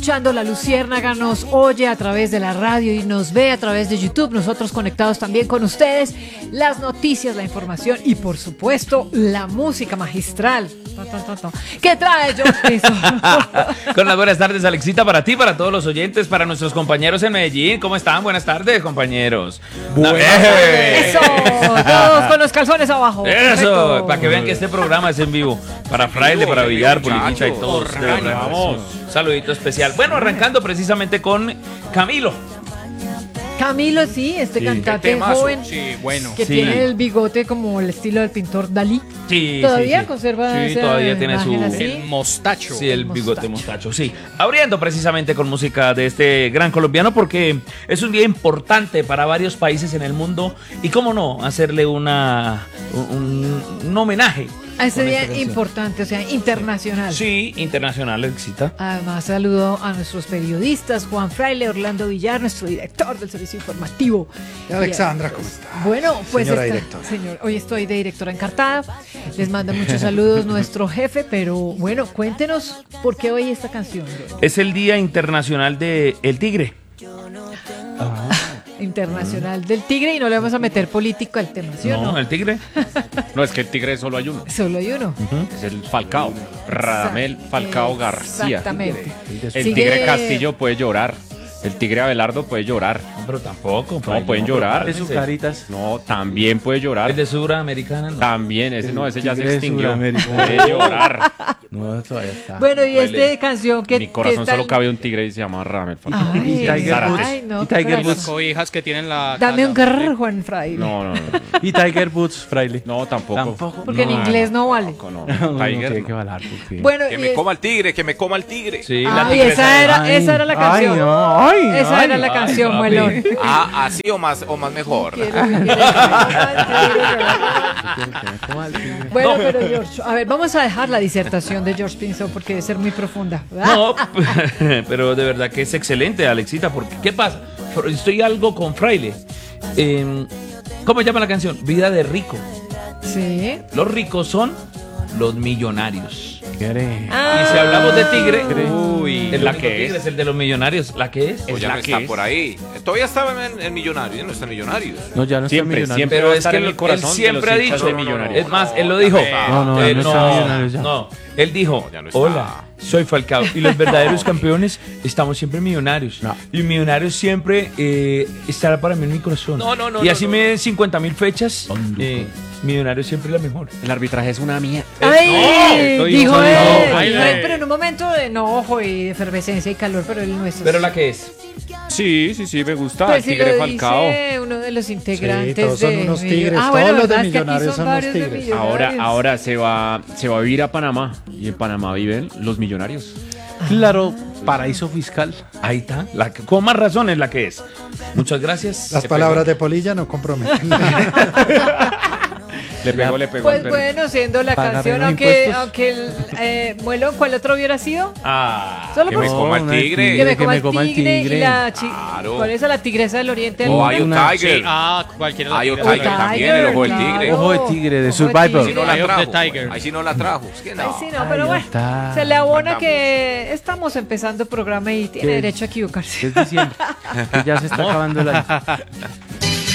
escuchando La Luciérnaga nos oye a través de la radio y nos ve a través de YouTube, nosotros conectados también con ustedes, las noticias, la información y por supuesto la música magistral. ¿Qué trae George? Con las buenas tardes, Alexita, para ti, para todos los oyentes, para nuestros compañeros en Medellín. ¿Cómo están? Buenas tardes, compañeros. Eso, todos con los calzones abajo. Eso, para que vean que este programa es en vivo. Para Fraile, para Villar, Politita y todos. Vamos. Saludito especial. Bueno, arrancando precisamente con Camilo. Camilo, sí, cantante joven, sí, bueno, que tiene el bigote como el estilo del pintor Dalí. Sí, todavía conserva esa todavía tiene imagen así. el mostacho. Sí, el bigote mostacho, sí. Abriendo precisamente con música de este gran colombiano porque es un día importante para varios países en el mundo y cómo no, hacerle un homenaje. A ese día importante, o sea, internacional. Sí, internacional, Alexita. Además, saludo a nuestros periodistas, Juan Fraile, Orlando Villar, nuestro director del servicio informativo. Y Alexandra, ¿cómo está? Bueno, pues señora directora. Señor, hoy estoy de directora encartada. Les manda muchos saludos nuestro jefe, pero bueno, cuéntenos por qué hoy esta canción. Es el Día Internacional de El Tigre. Internacional del tigre y no le vamos a meter político al tema, ¿sí o no? No, el tigre. No, es que el tigre solo hay uno. Solo hay uno. Es el Falcao. Radamel Falcao García. Exactamente. El tigre Castillo puede llorar. El tigre Abelardo puede llorar. No, pero tampoco. No, pueden llorar. De sus caritas. No, también puede llorar. El de Suramericana, no. También, ese ya se tigre extinguió. suramericano. Puede llorar. No, todavía está. Bueno, y esta canción que Mi corazón que está solo cabe un tigre y se llama Radamel Falcao. Ay, Y Tiger Zárate. Woods. ay, no, Y Tiger caray. Woods. Las cobijas que tienen la Dame un talla. grrr, Juan Fraile. No. Y Tiger Woods, Fraile. No, tampoco. Porque en inglés no vale. No. Tiger. Tiger. Que valar, porque... Bueno, Que me coma el tigre, que me coma el tigre. Sí, ay, esa era la canción. Ay, no, ay, esa ay, era la ay, canción, papi. muelón. Así o más mejor. Bueno, pero George, a ver, vamos a dejar la disertación de George Pinzón porque debe ser muy profunda. No, pero de verdad que es excelente, Alexita, porque ¿qué pasa? Estoy algo con Fraile. ¿Cómo se llama la canción? Vida de rico. Sí. Los ricos son los millonarios. Ah. Y si hablamos de tigre, Uy, el la único que tigre es. es el de los millonarios. ¿La que es? Pues ya la no que está es. por ahí. Todavía estaba en Millonarios, no está en Millonarios. No, ya no está Siempre, millonario. siempre. Pero va a es estar que en el él corazón de siempre los ha hinchas dicho, de Millonarios. es más, él lo dijo. No, ya no está Millonarios ya. no, él dijo, No, ya no está. hola, soy Falcao y los verdaderos campeones estamos siempre millonarios. No. Y millonarios siempre estará para mí en mi corazón. No, y así me den 50.000 fechas, millonarios siempre es la mejor. El arbitraje es una mierda. Ay, estoy dijo solo. él. Ay, Dijo no. él, pero en un momento de enojo y de efervescencia y calor, pero él no es. Pero la que es. Sí, me gusta. Pues el si tigre lo Falcao. dice uno de los integrantes Sí, todos son de unos Millo- tigres, Ah, todos bueno, los de verdad es que aquí Millonarios son varios unos de tigres. Millonarios. Ahora se va a vivir a Panamá. Y en Panamá viven los millonarios. Claro, paraíso fiscal. Ahí está. Con más razón es la que es. Muchas gracias. Las palabras de Polilla no comprometen. Le pegó Pues al perro. bueno, siendo la Pagar canción, menos aunque impuestos. Muelón, ¿cuál otro hubiera sido? Ah. Solo Que por me coma el una de tigre. que me coma el el tigre y tigre. la Claro. ¿Cuál es la tigresa del oriente? O hay alguna? un Tiger. Sí, cualquiera Hay un de las Tiger tigres. también, el ojo del tigre. Ojo de tigre, de Ojo Survivor. Ahí sí no la Eye of the trajo. Tiger. Ahí sí no la trajo. Es que Ay, no. sí, no, pero Ahí bueno, está. se le abona Faltamos. que estamos empezando programa y tiene ¿Qué? derecho a equivocarse. Es diciembre. Que ya se está acabando el año.